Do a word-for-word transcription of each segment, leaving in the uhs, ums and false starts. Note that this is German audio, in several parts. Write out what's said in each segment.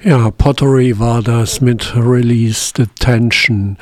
Ja, Pottery war das mit Release the Tension.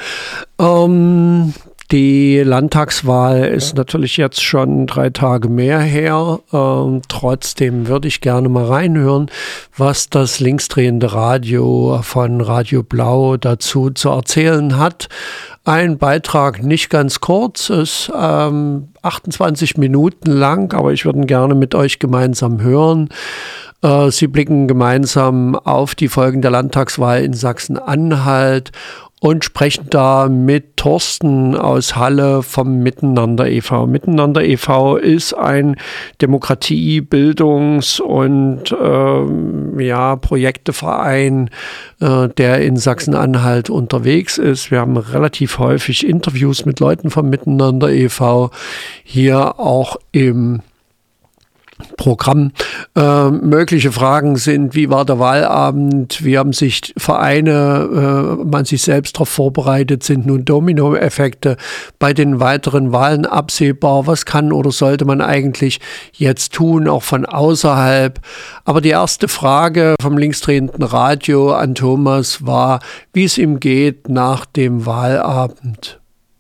Ähm, die Landtagswahl ist natürlich jetzt schon drei Tage mehr her. Ähm, trotzdem würde ich gerne mal reinhören, was das linksdrehende Radio von Radio Blau dazu zu erzählen hat. Ein Beitrag nicht ganz kurz, ist ähm, achtundzwanzig Minuten lang, aber ich würde ihn gerne mit euch gemeinsam hören. Sie blicken gemeinsam auf die Folgen der Landtagswahl in Sachsen-Anhalt und sprechen da mit Thorsten aus Halle vom Miteinander e V. Miteinander e V ist ein Demokratie-, Bildungs- und ähm, ja, Projekteverein, äh, der in Sachsen-Anhalt unterwegs ist. Wir haben relativ häufig Interviews mit Leuten vom Miteinander e V hier auch im Programm. Äh, mögliche Fragen sind, wie war der Wahlabend, wie haben sich Vereine, äh, man sich selbst darauf vorbereitet, sind nun Dominoeffekte bei den weiteren Wahlen absehbar, was kann oder sollte man eigentlich jetzt tun, auch von außerhalb. Aber die erste Frage vom linksdrehenden Radio an Thomas war, wie es ihm geht nach dem Wahlabend.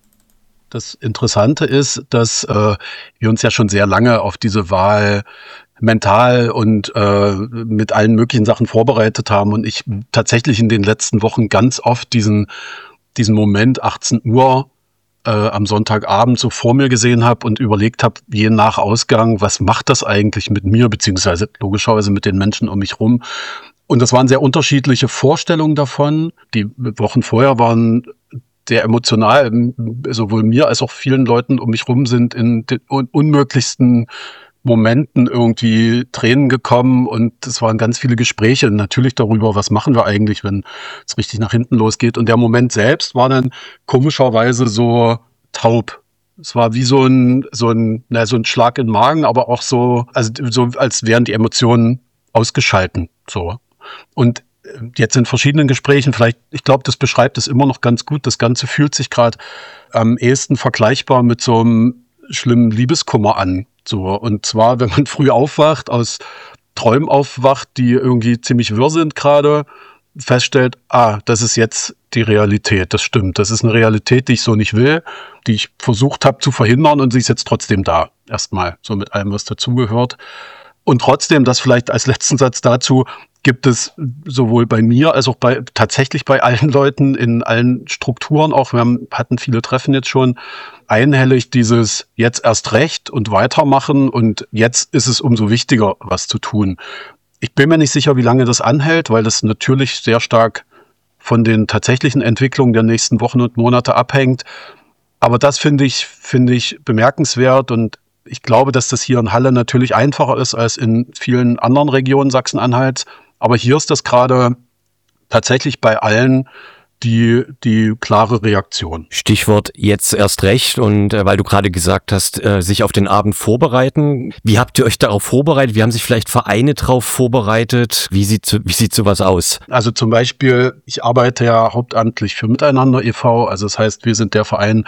Das Interessante ist, dass äh, wir uns ja schon sehr lange auf diese Wahl mental und äh, mit allen möglichen Sachen vorbereitet haben und ich tatsächlich in den letzten Wochen ganz oft diesen diesen Moment achtzehn Uhr äh, am Sonntagabend so vor mir gesehen habe und überlegt habe, je nach Ausgang, was macht das eigentlich mit mir, beziehungsweise logischerweise mit den Menschen um mich rum. Und das waren sehr unterschiedliche Vorstellungen davon. Die Wochen vorher waren sehr emotional, sowohl mir als auch vielen Leuten um mich rum sind in den un- unmöglichsten Momenten irgendwie Tränen gekommen und es waren ganz viele Gespräche natürlich darüber, was machen wir eigentlich, wenn es richtig nach hinten losgeht. Und der Moment selbst war dann komischerweise so taub. Es war wie so ein, so ein, na, so ein Schlag in den Magen, aber auch so, also so, als wären die Emotionen ausgeschalten, so. Und jetzt in verschiedenen Gesprächen, vielleicht, ich glaube, das beschreibt es immer noch ganz gut. Das Ganze fühlt sich gerade am ehesten vergleichbar mit so einem schlimmen Liebeskummer an. So, und zwar, wenn man früh aufwacht, aus Träumen aufwacht, die irgendwie ziemlich wirr sind gerade, feststellt, ah, das ist jetzt die Realität, das stimmt. Das ist eine Realität, die ich so nicht will, die ich versucht habe zu verhindern und sie ist jetzt trotzdem da. Erstmal, so mit allem, was dazugehört. Und trotzdem, das vielleicht als letzten Satz dazu, gibt es sowohl bei mir als auch bei tatsächlich bei allen Leuten in allen Strukturen, auch wir haben, hatten viele Treffen jetzt schon, einhellig dieses jetzt erst recht und weitermachen und jetzt ist es umso wichtiger, was zu tun. Ich bin mir nicht sicher, wie lange das anhält, weil das natürlich sehr stark von den tatsächlichen Entwicklungen der nächsten Wochen und Monate abhängt. Aber das finde ich, finde ich bemerkenswert und ich glaube, dass das hier in Halle natürlich einfacher ist als in vielen anderen Regionen Sachsen-Anhalts. Aber hier ist das gerade tatsächlich bei allen die, die klare Reaktion. Stichwort jetzt erst recht und äh, weil du gerade gesagt hast, äh, sich auf den Abend vorbereiten. Wie habt ihr euch darauf vorbereitet? Wie haben sich vielleicht Vereine darauf vorbereitet? Wie sieht, wie sieht sowas aus? Also zum Beispiel, ich arbeite ja hauptamtlich für Miteinander e V. Also das heißt, wir sind der Verein,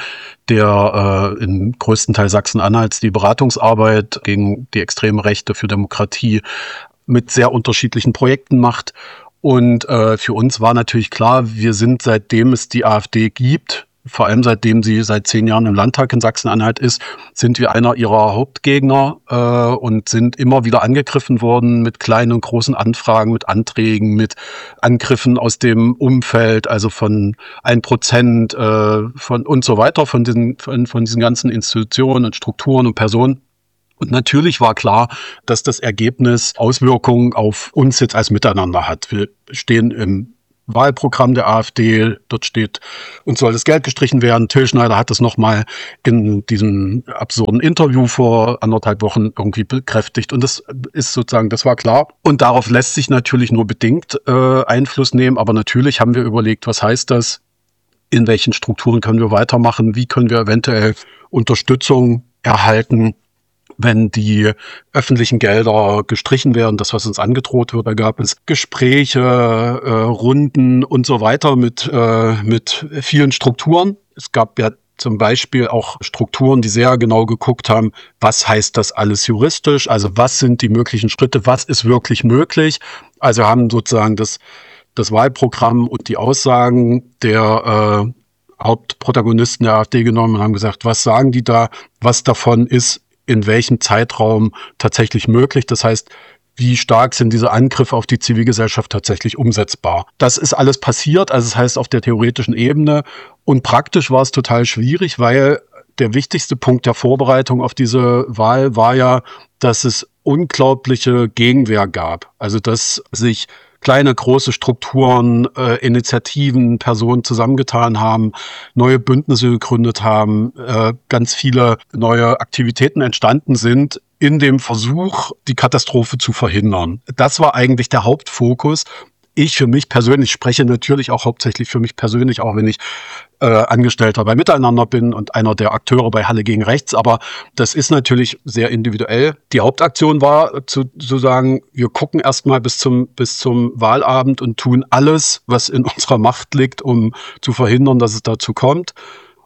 der äh, im größten Teil Sachsen-Anhalts die Beratungsarbeit gegen die extreme Rechte für Demokratie mit sehr unterschiedlichen Projekten macht. Und äh, für uns war natürlich klar, wir sind, seitdem es die AfD gibt, vor allem seitdem sie seit zehn Jahren im Landtag in Sachsen-Anhalt ist, sind wir einer ihrer Hauptgegner äh, und sind immer wieder angegriffen worden mit kleinen und großen Anfragen, mit Anträgen, mit Angriffen aus dem Umfeld, also von ein Prozent äh, von und so weiter, von diesen, von, von diesen ganzen Institutionen und Strukturen und Personen. Und natürlich war klar, dass das Ergebnis Auswirkungen auf uns jetzt als Miteinander hat. Wir stehen im Wahlprogramm der AfD, dort steht, uns soll das Geld gestrichen werden. Till Schneider hat das nochmal in diesem absurden Interview vor anderthalb Wochen irgendwie bekräftigt. Und das ist sozusagen, das war klar. Und darauf lässt sich natürlich nur bedingt äh, Einfluss nehmen. Aber natürlich haben wir überlegt, was heißt das? In welchen Strukturen können wir weitermachen? Wie können wir eventuell Unterstützung erhalten, wenn die öffentlichen Gelder gestrichen werden, das, was uns angedroht wird? Da gab es Gespräche, äh, Runden und so weiter mit, äh, mit vielen Strukturen. Es gab ja zum Beispiel auch Strukturen, die sehr genau geguckt haben, was heißt das alles juristisch? Also was sind die möglichen Schritte? Was ist wirklich möglich? Also haben sozusagen das das Wahlprogramm und die Aussagen der äh, Hauptprotagonisten der AfD genommen und haben gesagt, was sagen die da, was davon ist in welchem Zeitraum tatsächlich möglich. Das heißt, wie stark sind diese Angriffe auf die Zivilgesellschaft tatsächlich umsetzbar. Das ist alles passiert, also das heißt auf der theoretischen Ebene. Und praktisch war es total schwierig, weil der wichtigste Punkt der Vorbereitung auf diese Wahl war ja, dass es unglaubliche Gegenwehr gab. Also dass sich kleine, große Strukturen, äh, Initiativen, Personen zusammengetan haben, neue Bündnisse gegründet haben, äh, ganz viele neue Aktivitäten entstanden sind in dem Versuch, die Katastrophe zu verhindern. Das war eigentlich der Hauptfokus. Ich für mich persönlich spreche natürlich auch hauptsächlich für mich persönlich, auch wenn ich äh, Angestellter bei Miteinander bin und einer der Akteure bei Halle gegen Rechts. Aber das ist natürlich sehr individuell. Die Hauptaktion war zu, zu sagen, wir gucken erstmal bis zum, bis zum Wahlabend und tun alles, was in unserer Macht liegt, um zu verhindern, dass es dazu kommt.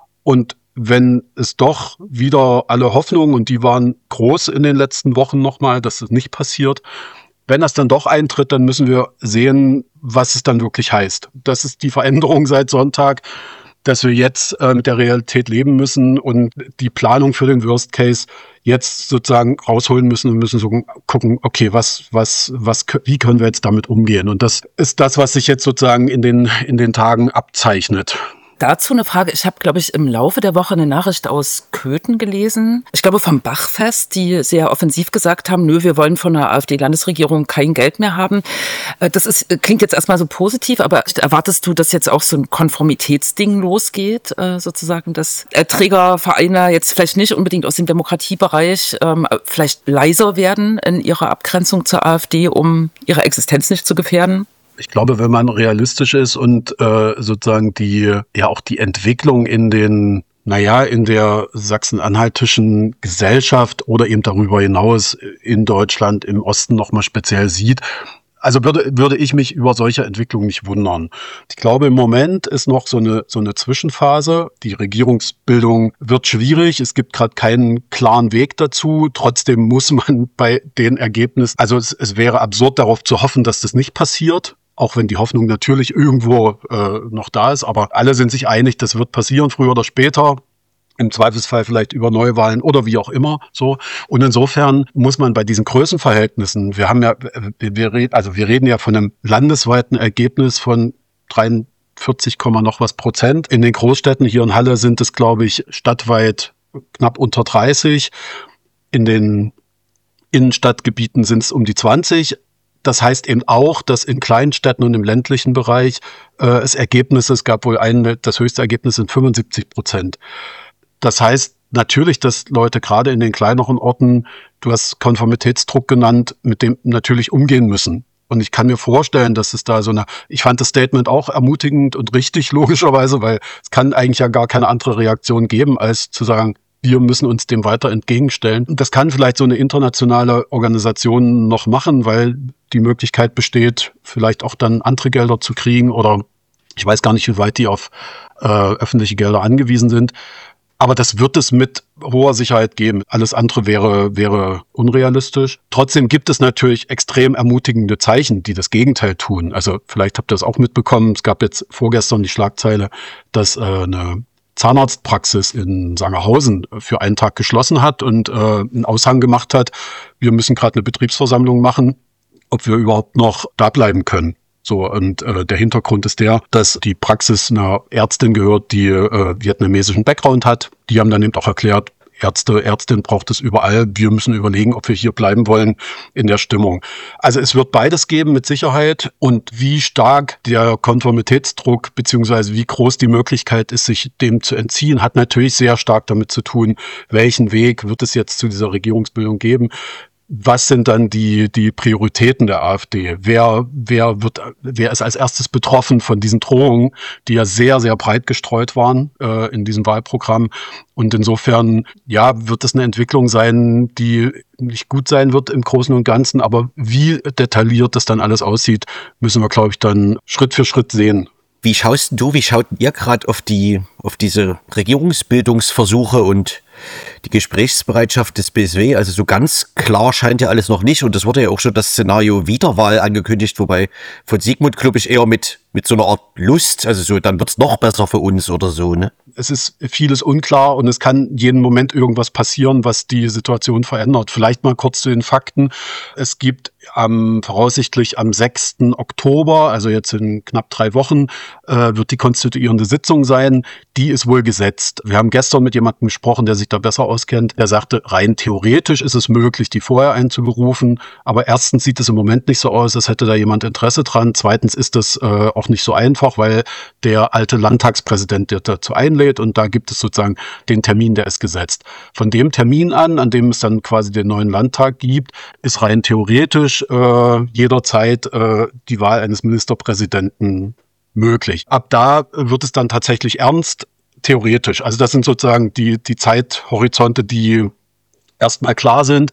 Und wenn es doch wieder alle Hoffnungen, und die waren groß in den letzten Wochen nochmal, dass es nicht passiert, wenn das dann doch eintritt, dann müssen wir sehen, was es dann wirklich heißt. Das ist die Veränderung seit Sonntag, dass wir jetzt äh, mit der Realität leben müssen und die Planung für den Worst Case jetzt sozusagen rausholen müssen und müssen so gucken, okay, was, was, was, wie können wir jetzt damit umgehen? Und das ist das, was sich jetzt sozusagen in den, in den Tagen abzeichnet. Dazu eine Frage. Ich habe, glaube ich, im Laufe der Woche eine Nachricht aus Köthen gelesen. Ich glaube vom Bachfest, die sehr offensiv gesagt haben, nö, wir wollen von der AfD-Landesregierung kein Geld mehr haben. Das ist, klingt jetzt erstmal so positiv, aber erwartest du, dass jetzt auch so ein Konformitätsding losgeht, sozusagen, dass Trägervereine jetzt vielleicht nicht unbedingt aus dem Demokratiebereich vielleicht leiser werden in ihrer Abgrenzung zur AfD, um ihre Existenz nicht zu gefährden? Ich glaube, wenn man realistisch ist und äh, sozusagen die, ja auch die Entwicklung in den, naja, in der sachsen-anhaltischen Gesellschaft oder eben darüber hinaus in Deutschland im Osten nochmal speziell sieht, also würde, würde ich mich über solche Entwicklungen nicht wundern. Ich glaube, im Moment ist noch so eine, so eine Zwischenphase. Die Regierungsbildung wird schwierig. Es gibt gerade keinen klaren Weg dazu. Trotzdem muss man bei den Ergebnissen, also es, es wäre absurd darauf zu hoffen, dass das nicht passiert. Auch wenn die Hoffnung natürlich irgendwo äh, noch da ist. Aber alle sind sich einig, das wird passieren, früher oder später. Im Zweifelsfall vielleicht über Neuwahlen oder wie auch immer, so. Und insofern muss man bei diesen Größenverhältnissen, wir haben ja, wir reden, also wir reden ja von einem landesweiten Ergebnis von dreiundvierzig, noch was Prozent. In den Großstädten hier in Halle sind es, glaube ich, stadtweit knapp unter dreißig. In den Innenstadtgebieten sind es um die zwanzig. Das heißt eben auch, dass in Kleinstädten und im ländlichen Bereich äh, es Ergebnisse, es gab wohl ein, das höchste Ergebnis sind fünfundsiebzig Prozent. Das heißt natürlich, dass Leute gerade in den kleineren Orten, du hast Konformitätsdruck genannt, mit dem natürlich umgehen müssen. Und ich kann mir vorstellen, dass es da so eine, ich fand das Statement auch ermutigend und richtig, logischerweise, weil es kann eigentlich ja gar keine andere Reaktion geben, als zu sagen, wir müssen uns dem weiter entgegenstellen. Und das kann vielleicht so eine internationale Organisation noch machen, weil die Möglichkeit besteht, vielleicht auch dann andere Gelder zu kriegen oder ich weiß gar nicht, wie weit die auf äh, öffentliche Gelder angewiesen sind. Aber das wird es mit hoher Sicherheit geben. Alles andere wäre, wäre unrealistisch. Trotzdem gibt es natürlich extrem ermutigende Zeichen, die das Gegenteil tun. Also vielleicht habt ihr das auch mitbekommen. Es gab jetzt vorgestern die Schlagzeile, dass äh, eine Zahnarztpraxis in Sangerhausen für einen Tag geschlossen hat und äh, einen Aushang gemacht hat. Wir müssen gerade eine Betriebsversammlung machen, ob wir überhaupt noch da bleiben können. So, und äh, der Hintergrund ist der, dass die Praxis einer Ärztin gehört, die äh, vietnamesischen Background hat. Die haben dann eben auch erklärt, Ärzte, Ärztin braucht es überall. Wir müssen überlegen, ob wir hier bleiben wollen in der Stimmung. Also es wird beides geben mit Sicherheit. Und wie stark der Konformitätsdruck beziehungsweise wie groß die Möglichkeit ist, sich dem zu entziehen, hat natürlich sehr stark damit zu tun, welchen Weg wird es jetzt zu dieser Regierungsbildung geben. Was sind dann die, die Prioritäten der AfD? Wer, wer wird, wer ist als erstes betroffen von diesen Drohungen, die ja sehr, sehr breit gestreut waren, äh, in diesem Wahlprogramm? Und insofern, ja, wird es eine Entwicklung sein, die nicht gut sein wird im Großen und Ganzen. Aber wie detailliert das dann alles aussieht, müssen wir, glaube ich, dann Schritt für Schritt sehen. Wie schaust du, wie schaut ihr gerade auf die, auf diese Regierungsbildungsversuche und die Gesprächsbereitschaft des B S W. Also so ganz klar scheint ja alles noch nicht. Und das wurde ja auch schon das Szenario Wiederwahl angekündigt, wobei von Sigmund, glaube ich, eher mit, mit so einer Art Lust, also so, dann wird's noch besser für uns oder so, ne? Es ist vieles unklar und es kann jeden Moment irgendwas passieren, was die Situation verändert. Vielleicht mal kurz zu den Fakten. Es gibt am voraussichtlich am sechsten Oktober, also jetzt in knapp drei Wochen, äh, wird die konstituierende Sitzung sein. Die ist wohl gesetzt. Wir haben gestern mit jemandem gesprochen, der sich da besser auskennt. Der sagte, rein theoretisch ist es möglich, die vorher einzuberufen. Aber erstens sieht es im Moment nicht so aus, als hätte da jemand Interesse dran. Zweitens ist das äh, auch nicht so einfach, weil der alte Landtagspräsident der dazu einlädt und da gibt es sozusagen den Termin, der ist gesetzt. Von dem Termin an, an dem es dann quasi den neuen Landtag gibt, ist rein theoretisch äh, jederzeit äh, die Wahl eines Ministerpräsidenten möglich. Ab da wird es dann tatsächlich ernst, theoretisch. Also das sind sozusagen die, die Zeithorizonte, die erstmal klar sind.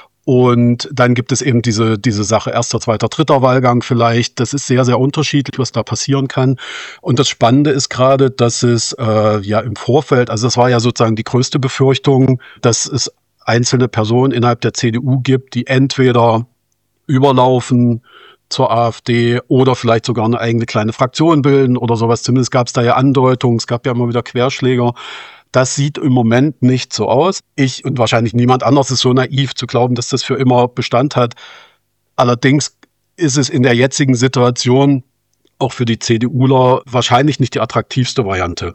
Und dann gibt es eben diese, diese Sache erster, zweiter, dritter Wahlgang vielleicht. Das ist sehr, sehr unterschiedlich, was da passieren kann. Und das Spannende ist gerade, dass es äh, ja im Vorfeld, also das war ja sozusagen die größte Befürchtung, dass es einzelne Personen innerhalb der C D U gibt, die entweder überlaufen zur AfD oder vielleicht sogar eine eigene kleine Fraktion bilden oder sowas. Zumindest gab es da ja Andeutungen, es gab ja immer wieder Querschläger. Das sieht im Moment nicht so aus. Ich und wahrscheinlich niemand anderes ist so naiv zu glauben, dass das für immer Bestand hat. Allerdings ist es in der jetzigen Situation auch für die CDUler wahrscheinlich nicht die attraktivste Variante,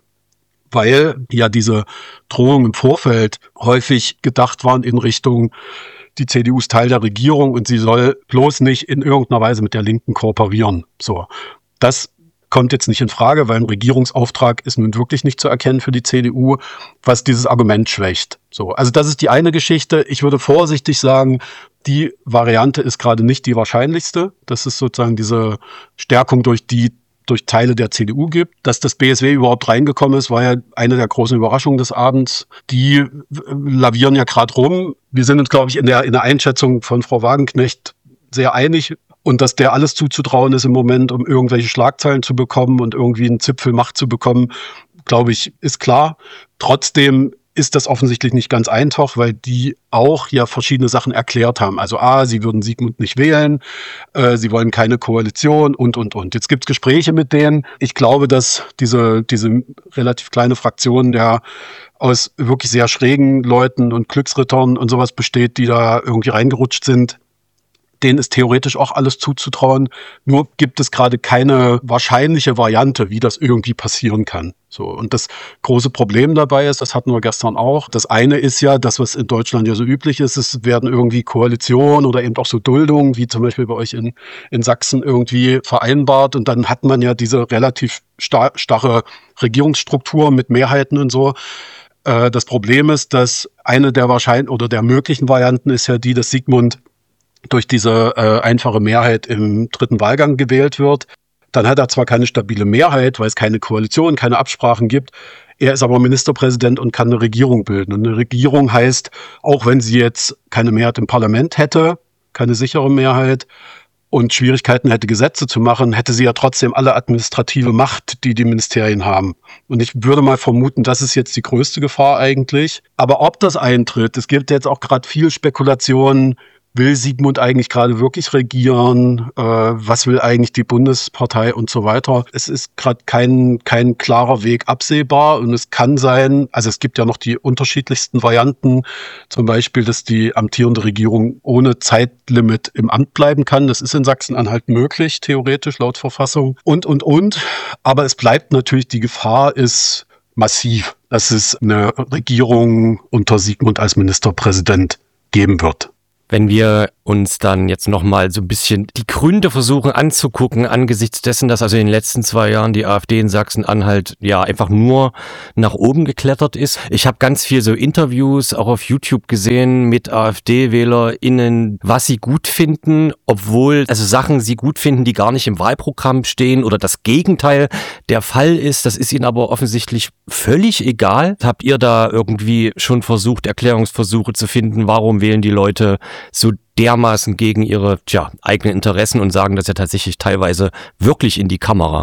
weil ja diese Drohungen im Vorfeld häufig gedacht waren in Richtung, die C D U ist Teil der Regierung und sie soll bloß nicht in irgendeiner Weise mit der Linken kooperieren. So, das kommt jetzt nicht in Frage, weil ein Regierungsauftrag ist nun wirklich nicht zu erkennen für die C D U, was dieses Argument schwächt. So, also das ist die eine Geschichte. Ich würde vorsichtig sagen, die Variante ist gerade nicht die wahrscheinlichste. Das ist sozusagen diese Stärkung durch die durch Teile der C D U gibt. Dass das B S W überhaupt reingekommen ist, war ja eine der großen Überraschungen des Abends. Die lavieren ja gerade rum. Wir sind uns, glaube ich, in der, in der Einschätzung von Frau Wagenknecht sehr einig. Und dass der alles zuzutrauen ist im Moment, um irgendwelche Schlagzeilen zu bekommen und irgendwie einen Zipfel Macht zu bekommen, glaube ich, ist klar. Trotzdem ist das offensichtlich nicht ganz einfach, weil die auch ja verschiedene Sachen erklärt haben. Also A, sie würden Sigmund nicht wählen, äh, sie wollen keine Koalition und, und, und. Jetzt gibt es Gespräche mit denen. Ich glaube, dass diese, diese relativ kleine Fraktion der aus wirklich sehr schrägen Leuten und Glücksrittern und sowas besteht, die da irgendwie reingerutscht sind. Denen ist theoretisch auch alles zuzutrauen. Nur gibt es gerade keine wahrscheinliche Variante, wie das irgendwie passieren kann. So. Und das große Problem dabei ist, das hatten wir gestern auch. Das eine ist ja, das, was in Deutschland ja so üblich ist, es werden irgendwie Koalitionen oder eben auch so Duldungen, wie zum Beispiel bei euch in, in Sachsen irgendwie vereinbart. Und dann hat man ja diese relativ star- starre Regierungsstruktur mit Mehrheiten und so. Äh, das Problem ist, dass eine der wahrscheinlichen oder der möglichen Varianten ist ja die, dass Sigmund durch diese äh, einfache Mehrheit im dritten Wahlgang gewählt wird. Dann hat er zwar keine stabile Mehrheit, weil es keine Koalition, keine Absprachen gibt. Er ist aber Ministerpräsident und kann eine Regierung bilden. Und eine Regierung heißt, auch wenn sie jetzt keine Mehrheit im Parlament hätte, keine sichere Mehrheit und Schwierigkeiten hätte, Gesetze zu machen, hätte sie ja trotzdem alle administrative Macht, die die Ministerien haben. Und ich würde mal vermuten, das ist jetzt die größte Gefahr eigentlich. Aber ob das eintritt, es gibt jetzt auch gerade viel Spekulationen. Will Sigmund eigentlich gerade wirklich regieren? Äh, was will eigentlich die Bundespartei und so weiter? Es ist gerade kein kein klarer Weg absehbar und es kann sein, also es gibt ja noch die unterschiedlichsten Varianten, zum Beispiel, dass die amtierende Regierung ohne Zeitlimit im Amt bleiben kann. Das ist in Sachsen-Anhalt möglich, theoretisch laut Verfassung und, und, und. Aber es bleibt natürlich, die Gefahr ist massiv, dass es eine Regierung unter Sigmund als Ministerpräsident geben wird. Wenn wir uns dann jetzt nochmal so ein bisschen die Gründe versuchen anzugucken, angesichts dessen, dass also in den letzten zwei Jahren die AfD in Sachsen-Anhalt ja einfach nur nach oben geklettert ist. Ich habe ganz viel so Interviews auch auf YouTube gesehen mit AfD-WählerInnen, was sie gut finden, obwohl also Sachen sie gut finden, die gar nicht im Wahlprogramm stehen oder das Gegenteil der Fall ist. Das ist ihnen aber offensichtlich völlig egal. Habt ihr da irgendwie schon versucht, Erklärungsversuche zu finden, warum wählen die Leute so dermaßen gegen ihre tja, eigenen Interessen und sagen das ja tatsächlich teilweise wirklich in die Kamera?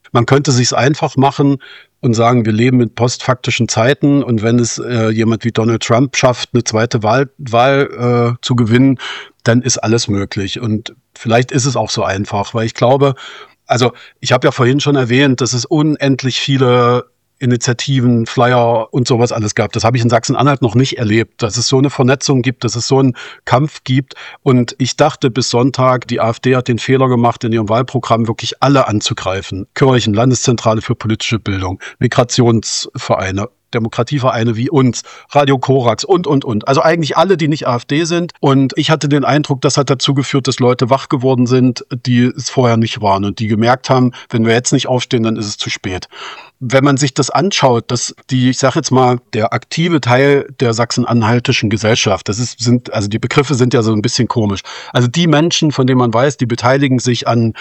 Man könnte sich's einfach machen und sagen, wir leben in postfaktischen Zeiten und wenn es äh, jemand wie Donald Trump schafft, eine zweite Wahl, Wahl äh, zu gewinnen, dann ist alles möglich. Und vielleicht ist es auch so einfach, weil ich glaube, also ich habe ja vorhin schon erwähnt, dass es unendlich viele Initiativen, Flyer und sowas alles gab. Das habe ich in Sachsen-Anhalt noch nicht erlebt, dass es so eine Vernetzung gibt, dass es so einen Kampf gibt. Und ich dachte bis Sonntag, die AfD hat den Fehler gemacht, in ihrem Wahlprogramm wirklich alle anzugreifen. Kirchen, Landeszentrale für politische Bildung, Migrationsvereine, Demokratievereine wie uns, Radio Korax und, und, und. Also eigentlich alle, die nicht AfD sind. Und ich hatte den Eindruck, das hat dazu geführt, dass Leute wach geworden sind, die es vorher nicht waren und die gemerkt haben, wenn wir jetzt nicht aufstehen, dann ist es zu spät. Wenn man sich das anschaut, dass die, ich sage jetzt mal, der aktive Teil der sachsen-anhaltischen Gesellschaft, das ist, sind, also die Begriffe sind ja so ein bisschen komisch. Also die Menschen, von denen man weiß, die beteiligen sich an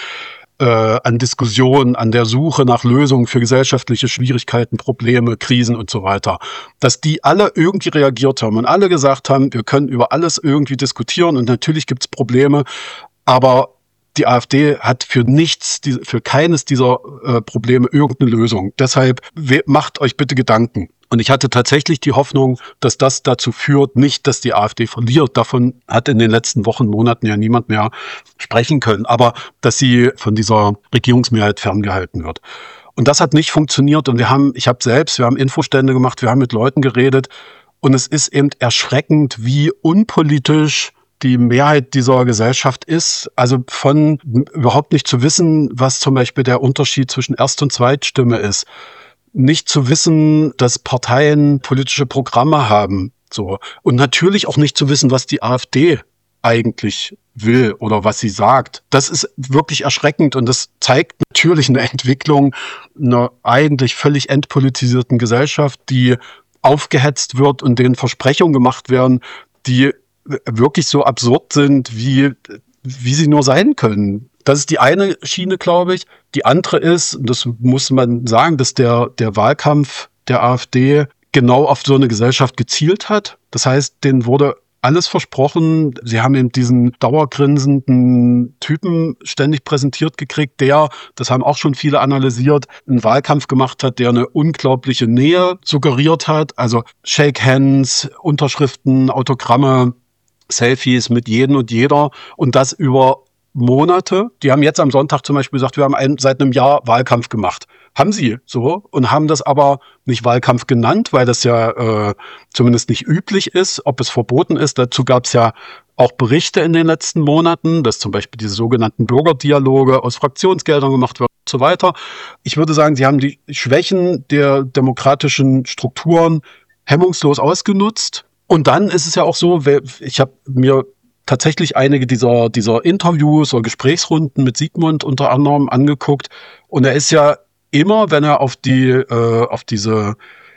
Äh, an Diskussionen, an der Suche nach Lösungen für gesellschaftliche Schwierigkeiten, Probleme, Krisen und so weiter, dass die alle irgendwie reagiert haben und alle gesagt haben, wir können über alles irgendwie diskutieren und natürlich gibt es Probleme, aber die AfD hat für nichts, für keines dieser äh, Probleme irgendeine Lösung. Deshalb macht euch bitte Gedanken. Und ich hatte tatsächlich die Hoffnung, dass das dazu führt, nicht, dass die AfD verliert. Davon hat in den letzten Wochen, Monaten ja niemand mehr sprechen können. Aber dass sie von dieser Regierungsmehrheit ferngehalten wird. Und das hat nicht funktioniert. Und wir haben, ich habe selbst, wir haben Infostände gemacht, wir haben mit Leuten geredet. Und es ist eben erschreckend, wie unpolitisch die Mehrheit dieser Gesellschaft ist. Also von überhaupt nicht zu wissen, was zum Beispiel der Unterschied zwischen Erst- und Zweitstimme ist. Nicht zu wissen, dass Parteien politische Programme haben, so. Und natürlich auch nicht zu wissen, was die AfD eigentlich will oder was sie sagt. Das ist wirklich erschreckend und das zeigt natürlich eine Entwicklung einer eigentlich völlig entpolitisierten Gesellschaft, die aufgehetzt wird und denen Versprechungen gemacht werden, die wirklich so absurd sind, wie, wie sie nur sein können. Das ist die eine Schiene, glaube ich. Die andere ist, das muss man sagen, dass der, der Wahlkampf der AfD genau auf so eine Gesellschaft gezielt hat. Das heißt, denen wurde alles versprochen. Sie haben eben diesen dauergrinsenden Typen ständig präsentiert gekriegt, der, das haben auch schon viele analysiert, einen Wahlkampf gemacht hat, der eine unglaubliche Nähe suggeriert hat. Also Shake Hands, Unterschriften, Autogramme, Selfies mit jedem und jeder und das über Monate. Die haben jetzt am Sonntag zum Beispiel gesagt, wir haben ein, seit einem Jahr Wahlkampf gemacht. Haben sie so und haben das aber nicht Wahlkampf genannt, weil das ja äh, zumindest nicht üblich ist, ob es verboten ist. Dazu gab es ja auch Berichte in den letzten Monaten, dass zum Beispiel diese sogenannten Bürgerdialoge aus Fraktionsgeldern gemacht werden und so weiter. Ich würde sagen, sie haben die Schwächen der demokratischen Strukturen hemmungslos ausgenutzt. Und dann ist es ja auch so, ich habe mir tatsächlich einige dieser, dieser Interviews oder Gesprächsrunden mit Sigmund unter anderem angeguckt. Und er ist ja immer, wenn er auf die, äh, auf diese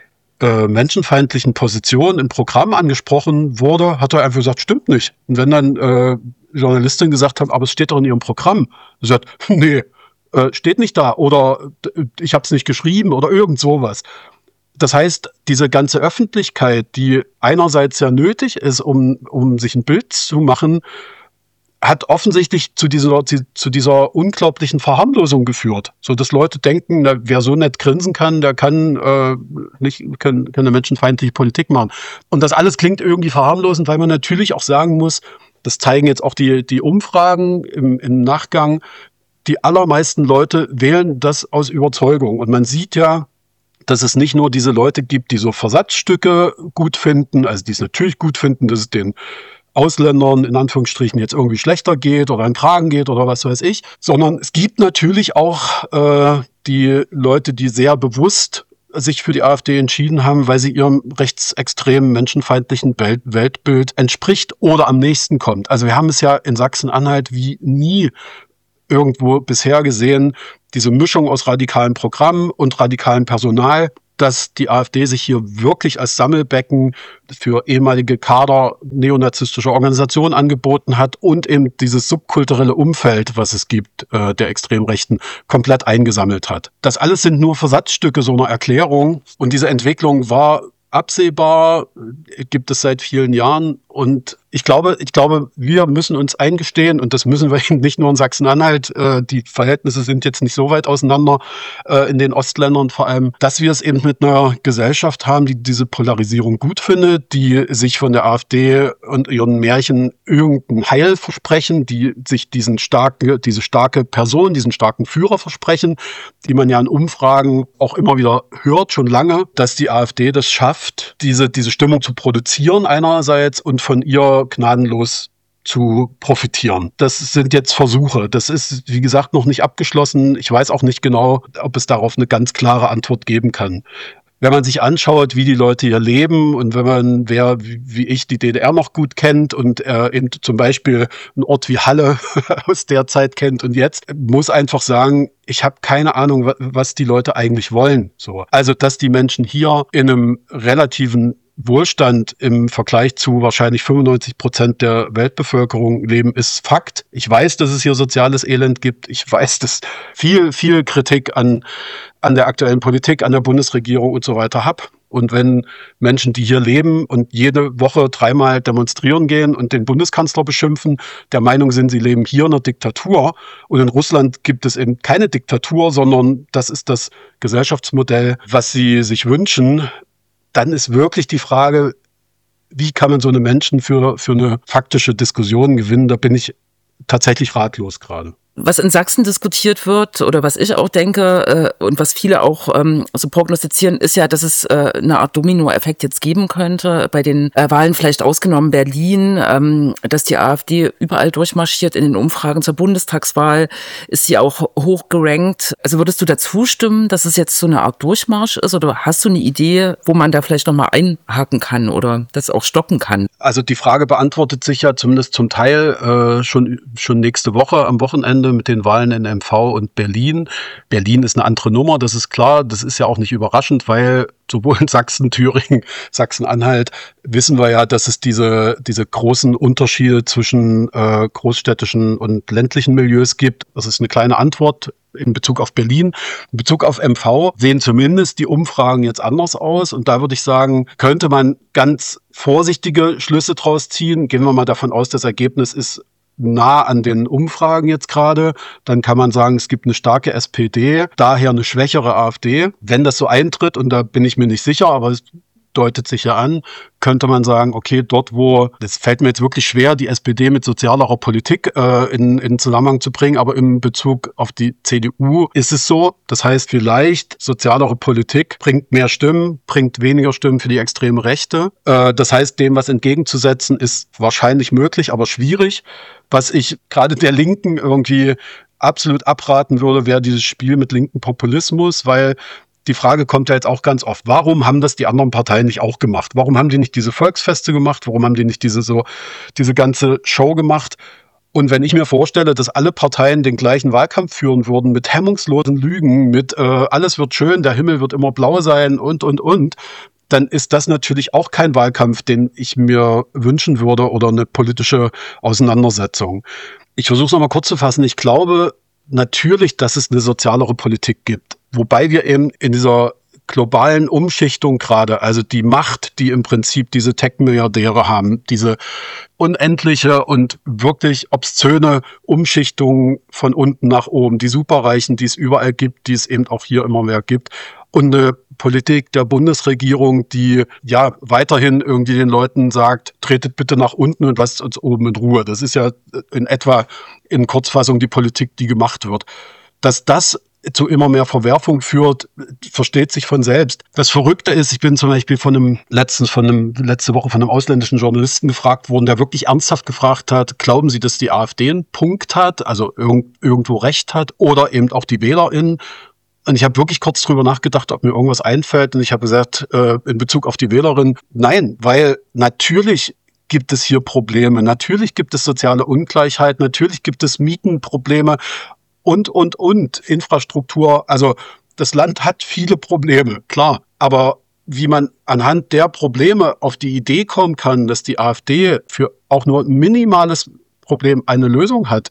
äh, menschenfeindlichen Positionen im Programm angesprochen wurde, hat er einfach gesagt, stimmt nicht. Und wenn dann äh, Journalistin gesagt hat, aber es steht doch in ihrem Programm, er sagt, nee, äh, steht nicht da oder ich habe es nicht geschrieben oder irgend sowas. Das heißt, diese ganze Öffentlichkeit, die einerseits ja nötig ist, um, um sich ein Bild zu machen, hat offensichtlich zu dieser, zu dieser unglaublichen Verharmlosung geführt. So dass Leute denken, na, wer so nett grinsen kann, der kann äh, nicht kann, kann eine menschenfeindliche Politik machen. Und das alles klingt irgendwie verharmlosend, weil man natürlich auch sagen muss, das zeigen jetzt auch die, die Umfragen im, im Nachgang, die allermeisten Leute wählen das aus Überzeugung. Und man sieht ja, dass es nicht nur diese Leute gibt, die so Versatzstücke gut finden, also die es natürlich gut finden, dass es den Ausländern in Anführungsstrichen jetzt irgendwie schlechter geht oder an den Kragen geht oder was weiß ich, sondern es gibt natürlich auch äh, die Leute, die sehr bewusst sich für die AfD entschieden haben, weil sie ihrem rechtsextremen, menschenfeindlichen Welt- Weltbild entspricht oder am nächsten kommt. Also wir haben es ja in Sachsen-Anhalt wie nie irgendwo bisher gesehen, diese Mischung aus radikalen Programmen und radikalem Personal, dass die AfD sich hier wirklich als Sammelbecken für ehemalige Kader neonazistischer Organisationen angeboten hat und eben dieses subkulturelle Umfeld, was es gibt, äh, der Extremrechten, komplett eingesammelt hat. Das alles sind nur Versatzstücke so einer Erklärung und diese Entwicklung war absehbar, gibt es seit vielen Jahren Und ich glaube, ich glaube, wir müssen uns eingestehen, und das müssen wir eben nicht nur in Sachsen-Anhalt, äh, die Verhältnisse sind jetzt nicht so weit auseinander, äh, in den Ostländern vor allem, dass wir es eben mit einer Gesellschaft haben, die diese Polarisierung gut findet, die sich von der AfD und ihren Märchen irgendein Heil versprechen, die sich diesen starke, diese starke Person, diesen starken Führer versprechen, die man ja in Umfragen auch immer wieder hört, schon lange, dass die AfD das schafft, diese, diese Stimmung zu produzieren einerseits und von ihr gnadenlos zu profitieren. Das sind jetzt Versuche. Das ist, wie gesagt, noch nicht abgeschlossen. Ich weiß auch nicht genau, ob es darauf eine ganz klare Antwort geben kann. Wenn man sich anschaut, wie die Leute hier leben und wenn man, wer wie ich die D D R noch gut kennt und äh, eben zum Beispiel einen Ort wie Halle aus der Zeit kennt und jetzt, muss einfach sagen, ich habe keine Ahnung, was die Leute eigentlich wollen. So, also dass die Menschen hier in einem relativen Wohlstand im Vergleich zu wahrscheinlich fünfundneunzig Prozent der Weltbevölkerung leben, ist Fakt. Ich weiß, dass es hier soziales Elend gibt. Ich weiß, dass viel, viel Kritik an, an der aktuellen Politik, an der Bundesregierung und so weiter habe. Und wenn Menschen, die hier leben und jede Woche dreimal demonstrieren gehen und den Bundeskanzler beschimpfen, der Meinung sind, sie leben hier in einer Diktatur. Und in Russland gibt es eben keine Diktatur, sondern das ist das Gesellschaftsmodell, was sie sich wünschen. Dann ist wirklich die Frage, wie kann man so eine Menschen für, für eine faktische Diskussion gewinnen? Da bin ich tatsächlich ratlos gerade. Was in Sachsen diskutiert wird oder was ich auch denke äh, und was viele auch ähm, so prognostizieren, ist ja, dass es äh, eine Art Dominoeffekt jetzt geben könnte bei den äh, Wahlen, vielleicht ausgenommen Berlin, ähm, dass die AfD überall durchmarschiert. In den Umfragen zur Bundestagswahl ist sie auch hoch gerankt. Also würdest du dazu stimmen, dass es jetzt so eine Art Durchmarsch ist oder hast du eine Idee, wo man da vielleicht nochmal einhaken kann oder das auch stoppen kann? Also die Frage beantwortet sich ja zumindest zum Teil äh, schon, schon nächste Woche am Wochenende mit den Wahlen in M V und Berlin. Berlin ist eine andere Nummer, das ist klar. Das ist ja auch nicht überraschend, weil sowohl in Sachsen, Thüringen, Sachsen-Anhalt wissen wir ja, dass es diese, diese großen Unterschiede zwischen äh, großstädtischen und ländlichen Milieus gibt. Das ist eine kleine Antwort in Bezug auf Berlin. In Bezug auf M V sehen zumindest die Umfragen jetzt anders aus. Und da würde ich sagen, könnte man ganz vorsichtige Schlüsse draus ziehen. Gehen wir mal davon aus, das Ergebnis ist nah an den Umfragen jetzt gerade, dann kann man sagen, es gibt eine starke S P D, daher eine schwächere AfD. Wenn das so eintritt, und da bin ich mir nicht sicher, aber es deutet sich ja an, könnte man sagen, okay, dort wo, das fällt mir jetzt wirklich schwer, die S P D mit sozialerer Politik äh, in, in Zusammenhang zu bringen, aber im Bezug auf die C D U ist es so. Das heißt, vielleicht sozialere Politik bringt mehr Stimmen, bringt weniger Stimmen für die extreme Rechte. Äh, das heißt, dem was entgegenzusetzen ist wahrscheinlich möglich, aber schwierig. Was ich gerade der Linken irgendwie absolut abraten würde, wäre dieses Spiel mit linken Populismus, weil die Frage kommt ja jetzt auch ganz oft, warum haben das die anderen Parteien nicht auch gemacht? Warum haben die nicht diese Volksfeste gemacht? Warum haben die nicht diese so diese ganze Show gemacht? Und wenn ich mir vorstelle, dass alle Parteien den gleichen Wahlkampf führen würden mit hemmungslosen Lügen, mit äh, alles wird schön, der Himmel wird immer blau sein und, und, und, dann ist das natürlich auch kein Wahlkampf, den ich mir wünschen würde oder eine politische Auseinandersetzung. Ich versuche es nochmal kurz zu fassen. Ich glaube natürlich, dass es eine sozialere Politik gibt. Wobei wir eben in dieser globalen Umschichtung gerade, also die Macht, die im Prinzip diese Tech-Milliardäre haben, diese unendliche und wirklich obszöne Umschichtung von unten nach oben, die Superreichen, die es überall gibt, die es eben auch hier immer mehr gibt, und eine Politik der Bundesregierung, die ja weiterhin irgendwie den Leuten sagt, tretet bitte nach unten und lasst uns oben in Ruhe. Das ist ja in etwa in Kurzfassung die Politik, die gemacht wird. Dass das zu immer mehr Verwerfung führt, versteht sich von selbst. Das Verrückte ist, ich bin zum Beispiel von einem letztens von einem letzte Woche von einem ausländischen Journalisten gefragt worden, der wirklich ernsthaft gefragt hat, glauben Sie, dass die AfD einen Punkt hat, also irgend, irgendwo recht hat, oder eben auch die WählerInnen? Und ich habe wirklich kurz drüber nachgedacht, ob mir irgendwas einfällt. Und ich habe gesagt, äh, in Bezug auf die Wählerin, nein, weil natürlich gibt es hier Probleme. Natürlich gibt es soziale Ungleichheit. Natürlich gibt es Mietenprobleme und, und, und. Infrastruktur. Also das Land hat viele Probleme, klar. Aber wie man anhand der Probleme auf die Idee kommen kann, dass die AfD für auch nur ein minimales Problem eine Lösung hat,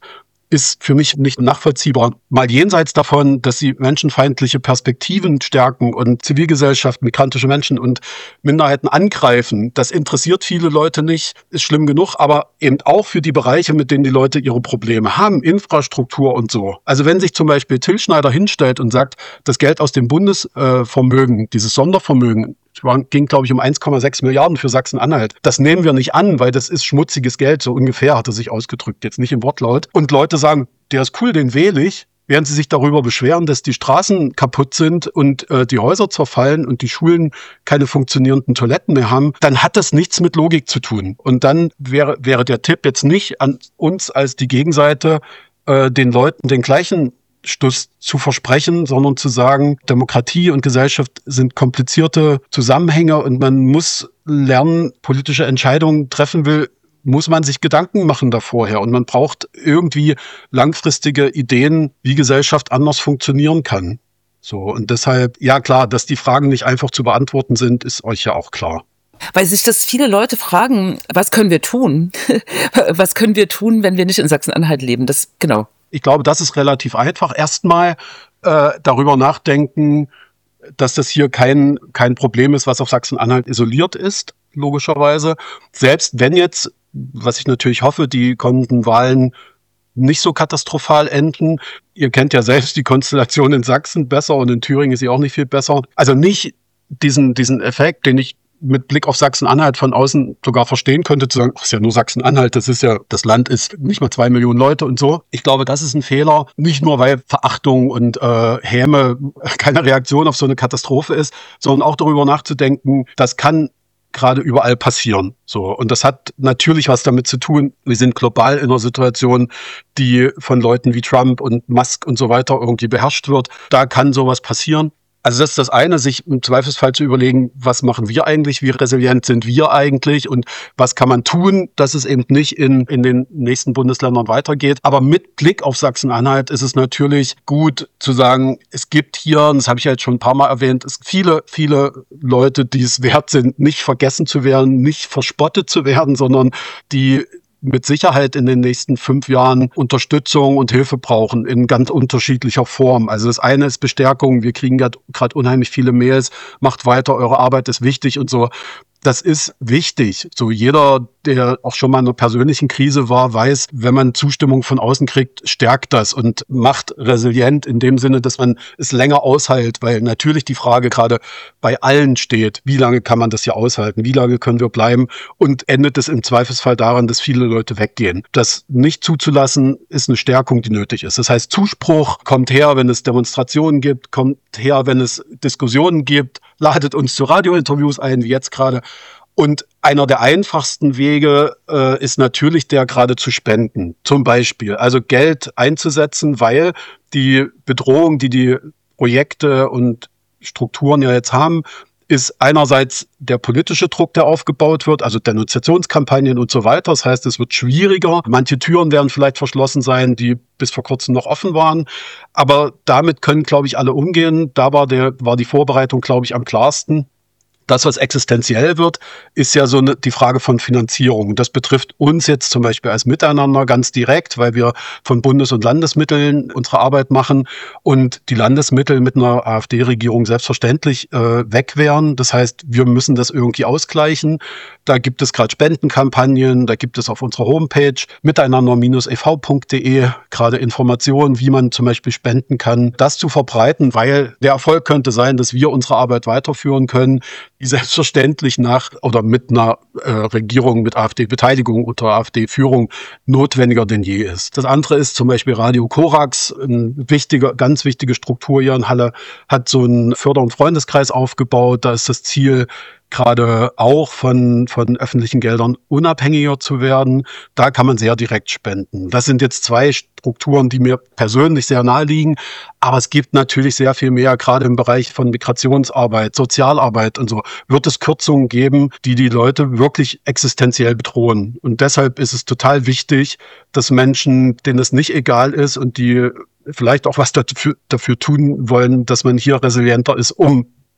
ist für mich nicht nachvollziehbar. Mal jenseits davon, dass sie menschenfeindliche Perspektiven stärken und Zivilgesellschaft, migrantische Menschen und Minderheiten angreifen, das interessiert viele Leute nicht, ist schlimm genug, aber eben auch für die Bereiche, mit denen die Leute ihre Probleme haben, Infrastruktur und so. Also wenn sich zum Beispiel Till Schneider hinstellt und sagt, das Geld aus dem Bundesvermögen, dieses Sondervermögen, es ging, glaube ich, um eins Komma sechs Milliarden für Sachsen-Anhalt. Das nehmen wir nicht an, weil das ist schmutziges Geld, so ungefähr hat er sich ausgedrückt, jetzt nicht im Wortlaut. Und Leute sagen, der ist cool, den wähle ich, während sie sich darüber beschweren, dass die Straßen kaputt sind und äh, die Häuser zerfallen und die Schulen keine funktionierenden Toiletten mehr haben, dann hat das nichts mit Logik zu tun. Und dann wäre, wäre der Tipp jetzt nicht an uns als die Gegenseite, äh, den Leuten den gleichen Stuss zu versprechen, sondern zu sagen, Demokratie und Gesellschaft sind komplizierte Zusammenhänge und man muss lernen, politische Entscheidungen treffen will, muss man sich Gedanken machen da vorher. Und man braucht irgendwie langfristige Ideen, wie Gesellschaft anders funktionieren kann. So, und deshalb, ja klar, dass die Fragen nicht einfach zu beantworten sind, ist euch ja auch klar. Weil sich das viele Leute fragen, was können wir tun? Was können wir tun, wenn wir nicht in Sachsen-Anhalt leben? Das, genau. Ich glaube, das ist relativ einfach. Erstmal äh, darüber nachdenken, dass das hier kein, kein Problem ist, was auf Sachsen-Anhalt isoliert ist, logischerweise. Selbst wenn jetzt, was ich natürlich hoffe, die kommenden Wahlen nicht so katastrophal enden. Ihr kennt ja selbst die Konstellation in Sachsen besser und in Thüringen ist sie auch nicht viel besser. Also nicht diesen, diesen Effekt, den ich mit Blick auf Sachsen-Anhalt von außen sogar verstehen könnte, zu sagen, ach, ist ja nur Sachsen-Anhalt, das ist ja, das Land ist nicht mal zwei Millionen Leute und so. Ich glaube, das ist ein Fehler, nicht nur weil Verachtung und äh, Häme keine Reaktion auf so eine Katastrophe ist, sondern auch darüber nachzudenken, das kann gerade überall passieren. So. Und das hat natürlich was damit zu tun. Wir sind global in einer Situation, die von Leuten wie Trump und Musk und so weiter irgendwie beherrscht wird. Da kann sowas passieren. Also das ist das eine, sich im Zweifelsfall zu überlegen, was machen wir eigentlich, wie resilient sind wir eigentlich und was kann man tun, dass es eben nicht in, in den nächsten Bundesländern weitergeht. Aber mit Blick auf Sachsen-Anhalt ist es natürlich gut zu sagen, es gibt hier, und das habe ich ja jetzt schon ein paar Mal erwähnt, es gibt viele, viele Leute, die es wert sind, nicht vergessen zu werden, nicht verspottet zu werden, sondern die mit Sicherheit in den nächsten fünf Jahren Unterstützung und Hilfe brauchen in ganz unterschiedlicher Form. Also das eine ist Bestärkung, wir kriegen gerade unheimlich viele Mails, macht weiter, eure Arbeit ist wichtig und so. Das ist wichtig. So jeder, der auch schon mal in einer persönlichen Krise war, weiß, wenn man Zustimmung von außen kriegt, stärkt das und macht resilient in dem Sinne, dass man es länger aushält, weil natürlich die Frage gerade bei allen steht, wie lange kann man das hier aushalten, wie lange können wir bleiben und endet es im Zweifelsfall daran, dass viele Leute weggehen. Das nicht zuzulassen, ist eine Stärkung, die nötig ist. Das heißt, Zuspruch kommt her, wenn es Demonstrationen gibt, kommt her, wenn es Diskussionen gibt, ladet uns zu Radiointerviews ein, wie jetzt gerade. Und einer der einfachsten Wege äh, ist natürlich der gerade zu spenden, zum Beispiel. Also Geld einzusetzen, weil die Bedrohung, die die Projekte und Strukturen ja jetzt haben, ist einerseits der politische Druck, der aufgebaut wird, also Denunziationskampagnen und so weiter. Das heißt, es wird schwieriger. Manche Türen werden vielleicht verschlossen sein, die bis vor kurzem noch offen waren. Aber damit können, glaube ich, alle umgehen. Da war der, war die Vorbereitung, glaube ich, am klarsten. Das, was existenziell wird, ist ja so eine, die Frage von Finanzierung. Das betrifft uns jetzt zum Beispiel als Miteinander ganz direkt, weil wir von Bundes- und Landesmitteln unsere Arbeit machen und die Landesmittel mit einer AfD-Regierung selbstverständlich äh, weg wären. Das heißt, wir müssen das irgendwie ausgleichen. Da gibt es gerade Spendenkampagnen, da gibt es auf unserer Homepage miteinander Bindestrich e v punkt de gerade Informationen, wie man zum Beispiel spenden kann. Das zu verbreiten, weil der Erfolg könnte sein, dass wir unsere Arbeit weiterführen können, die selbstverständlich nach oder mit einer äh, Regierung mit AfD-Beteiligung unter AfD-Führung notwendiger denn je ist. Das andere ist zum Beispiel Radio Korax, eine wichtige, ganz wichtige Struktur hier in Halle, hat so einen Förder- und Freundeskreis aufgebaut. Da ist das Ziel, gerade auch von, von öffentlichen Geldern unabhängiger zu werden. Da kann man sehr direkt spenden. Das sind jetzt zwei Strukturen, die mir persönlich sehr nahe liegen. Aber es gibt natürlich sehr viel mehr, gerade im Bereich von Migrationsarbeit, Sozialarbeit und so, wird es Kürzungen geben, die die Leute wirklich existenziell bedrohen. Und deshalb ist es total wichtig, dass Menschen, denen es nicht egal ist und die vielleicht auch was dafür, dafür tun wollen, dass man hier resilienter ist, um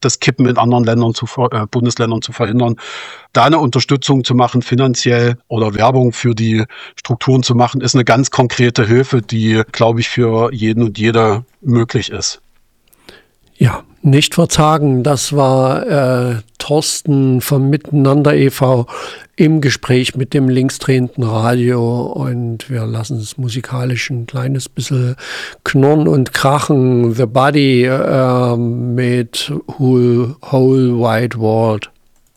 das Kippen in anderen Ländern zu äh, Bundesländern zu verhindern, da eine Unterstützung zu machen, finanziell oder Werbung für die Strukturen zu machen, ist eine ganz konkrete Hilfe, die, glaube ich, für jeden und jede möglich ist. Ja, nicht verzagen. Das war äh, Thorsten vom Miteinander e V im Gespräch mit dem linksdrehenden Radio, und wir lassen es musikalisch ein kleines bisschen knurren und krachen. The Body äh, mit Whole, Whole Wide World.